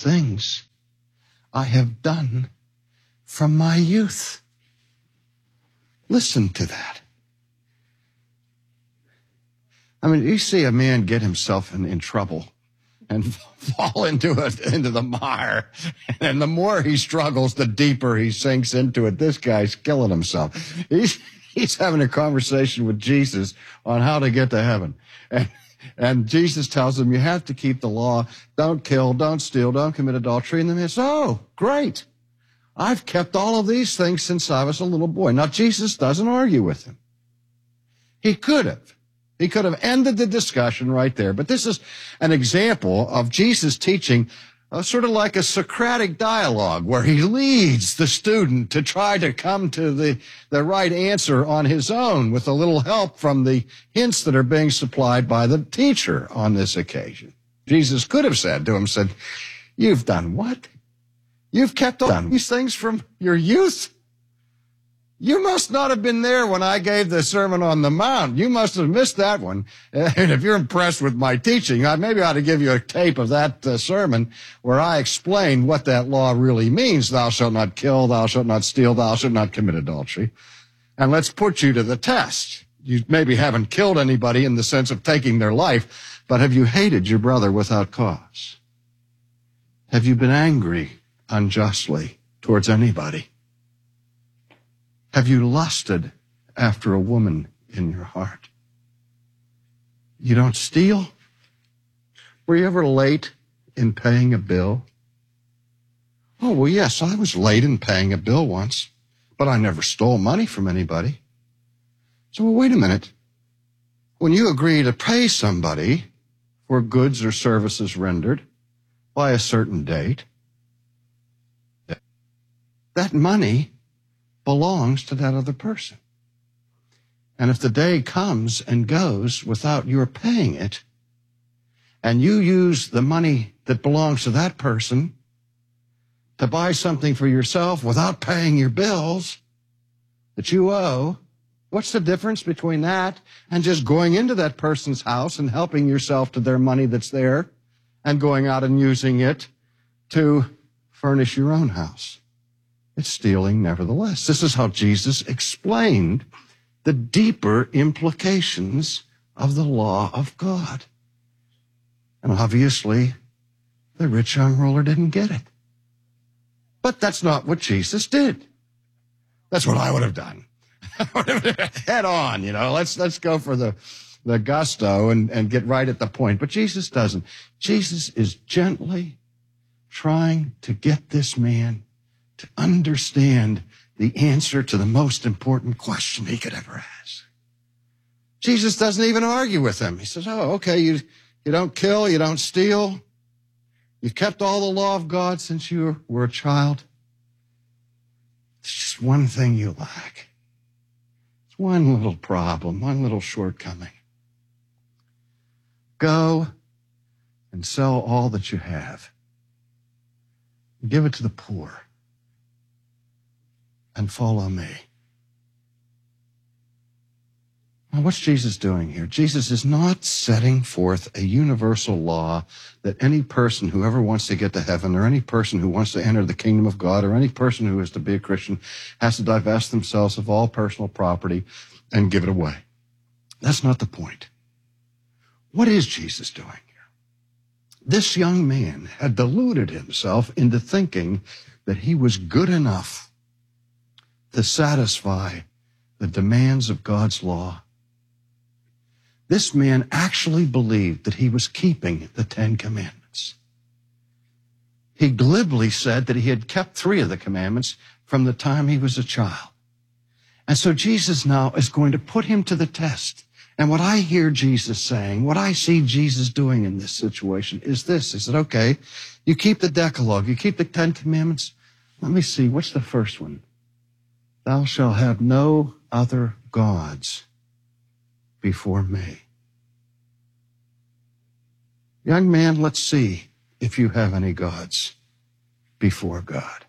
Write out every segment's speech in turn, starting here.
things I have done from my youth. Listen to that. I mean, you see a man get himself in trouble and fall into the mire. And the more he struggles, the deeper he sinks into it. This guy's killing himself. He's having a conversation with Jesus on how to get to heaven. And Jesus tells him, you have to keep the law. Don't kill, don't steal, don't commit adultery. And the man says, oh, great. I've kept all of these things since I was a little boy. Now, Jesus doesn't argue with him. He could have. He could have ended the discussion right there. But this is an example of Jesus teaching sort of like a Socratic dialogue where he leads the student to try to come to the right answer on his own with a little help from the hints that are being supplied by the teacher on this occasion. Jesus could have said to him, you've done what? You've kept all these things from your youth? You must not have been there when I gave the Sermon on the Mount. You must have missed that one. And if you're impressed with my teaching, maybe I ought to give you a tape of that sermon where I explain what that law really means. Thou shalt not kill, thou shalt not steal, thou shalt not commit adultery. And let's put you to the test. You maybe haven't killed anybody in the sense of taking their life, but have you hated your brother without cause? Have you been angry unjustly towards anybody? Have you lusted after a woman in your heart? You don't steal? Were you ever late in paying a bill? Oh, well, yes, I was late in paying a bill once, but I never stole money from anybody. So, well, wait a minute. When you agree to pay somebody for goods or services rendered by a certain date, that money belongs to that other person. And if the day comes and goes without your paying it, and you use the money that belongs to that person to buy something for yourself without paying your bills that you owe, what's the difference between that and just going into that person's house and helping yourself to their money that's there and going out and using it to furnish your own house? It's stealing nevertheless. This is how Jesus explained the deeper implications of the law of God. And obviously, the rich young ruler didn't get it. But that's not what Jesus did. That's what I would have done. Head on, let's go for the gusto and get right at the point. But Jesus doesn't. Jesus is gently trying to get this man to understand the answer to the most important question he could ever ask. Jesus doesn't even argue with him. He says, oh, okay, you don't kill, you don't steal. You've kept all the law of God since you were a child. There's just one thing you lack. It's one little problem, one little shortcoming. Go and sell all that you have. Give it to the poor. And follow me. Now, what's Jesus doing here? Jesus is not setting forth a universal law that any person who ever wants to get to heaven, or any person who wants to enter the kingdom of God, or any person who is to be a Christian has to divest themselves of all personal property and give it away. That's not the point. What is Jesus doing here? This young man had deluded himself into thinking that he was good enough to satisfy the demands of God's law. This man actually believed that he was keeping the Ten Commandments. He glibly said that he had kept 3 of the commandments from the time he was a child. And so Jesus now is going to put him to the test. And what I hear Jesus saying, what I see Jesus doing in this situation is this. He said, okay, you keep the Decalogue, you keep the 10 Commandments. Let me see, what's the first one? Thou shalt have no other gods before me. Young man, let's see if you have any gods before God.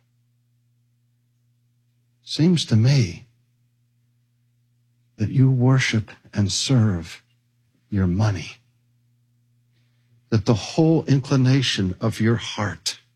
Seems to me that you worship and serve your money. That the whole inclination of your heart